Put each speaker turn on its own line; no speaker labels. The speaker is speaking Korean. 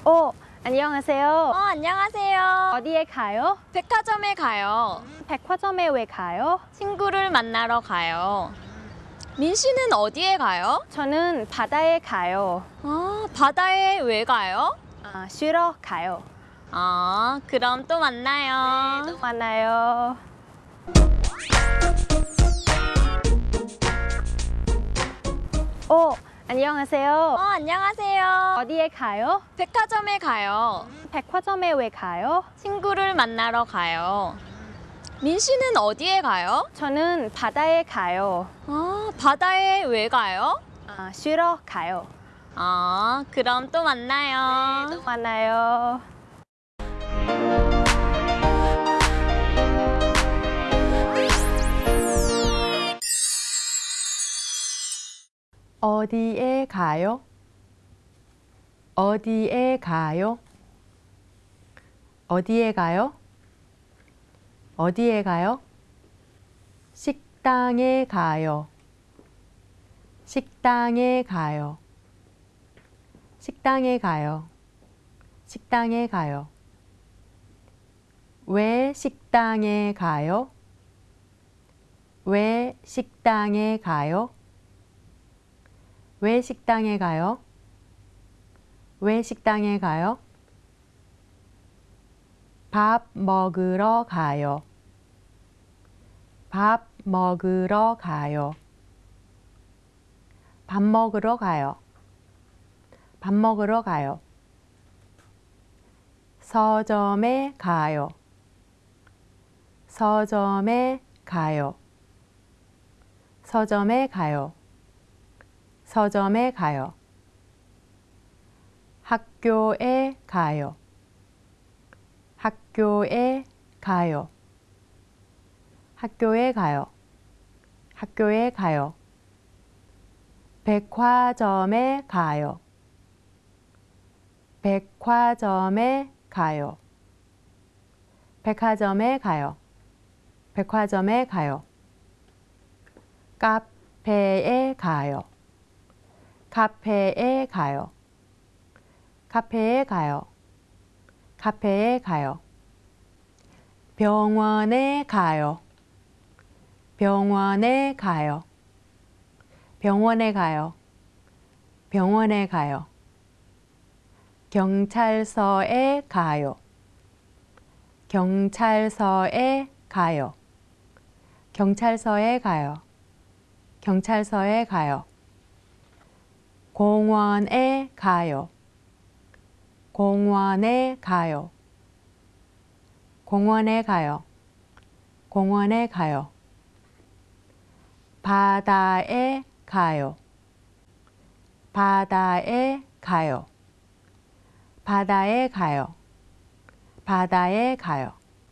안녕하세요.
안녕하세요.
어디에 가요?
백화점에 가요.
백화점에 왜 가요?
친구를 만나러 가요. 민 씨는 어디에 가요?
저는 바다에 가요.
바다에 왜 가요?
쉬러 가요.
그럼 또 만나요.
또 만나요. 안녕하세요.
안녕하세요.
어디에 가요?
백화점에 가요.
백화점에 왜 가요?
친구를 만나러 가요. 민 씨는 어디에 가요?
저는 바다에 가요.
바다에 왜 가요?
쉬러 가요.
그럼 또 만나요.
또 만나요. 어디에 가요? 어디에 가요? 어디에 가요? 어디에 가요? 식당에 가요. 식당에 가요. 식당에 가요. 식당에 가요. 왜 식당에 가요? 왜 식당에 가요? 왜 식당에 가요? 왜 식당에 가요? 밥 먹으러 가요. 밥 먹으러 가요. 밥 먹으러 가요. 밥 먹으러 가요. 서점에 가요. 서점에 가요. 서점에 가요. 서점에 가요. 학교에 가요. 학교에 가요. 학교에 가요. 학교에 가요. 백화점에 가요. 백화점에 가요. 백화점에 가요. 백화점에 가요. 카페에 가요. 카페에 가요. 카페에 가요. 카페에 가요. 병원에 가요. 병원에 가요. 병원에 가요. 병원에 가요. 경찰서에 가요. 경찰서에 가요. 경찰서에 가요. 경찰서에 가요. 공원에 가요. 공원에 가요. 공원에 가요. 공원에 가요. 바다에 가요. 바다에 가요. 바다에 가요. 바다에 가요.